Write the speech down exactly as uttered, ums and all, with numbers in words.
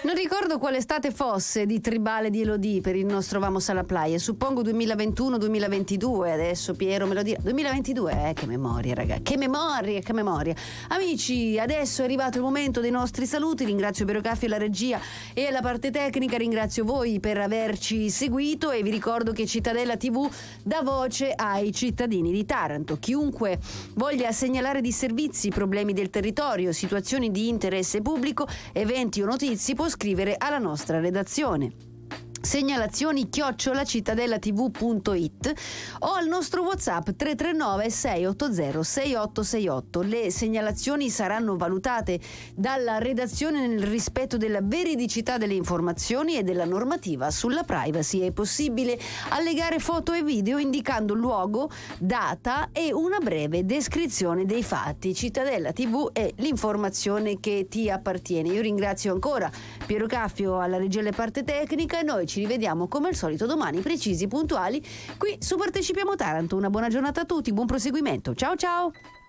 Non ricordo quale estate fosse di Tribale di Elodie per il nostro Vamos alla Playa, suppongo duemilaventuno duemilaventidue, adesso Piero me lo dirà. duemilaventidue, eh, che memoria raga, che memoria, che memoria. Amici, adesso è arrivato il momento dei nostri saluti, ringrazio Piero Caffi alla regia e alla parte tecnica, ringrazio voi per averci seguito e vi ricordo che Cittadella tivù dà voce ai cittadini di Taranto. Chiunque voglia segnalare disservizi, problemi del territorio, situazioni di interesse pubblico, eventi o notizie può scrivere alla nostra redazione. Segnalazioni chiocciola cittadellatv punto it o al nostro WhatsApp tre tre nove sei otto zero sei otto sei otto. Le segnalazioni saranno valutate dalla redazione nel rispetto della veridicità delle informazioni e della normativa sulla privacy. È possibile allegare foto e video indicando luogo, data e una breve descrizione dei fatti. Cittadella tivù è l'informazione che ti appartiene. Io ringrazio ancora Piero Caffio alla regia e parte tecnica e noi ci rivediamo come al solito domani precisi, puntuali, qui su Partecipiamo Taranto. Una buona giornata a tutti, buon proseguimento. Ciao ciao!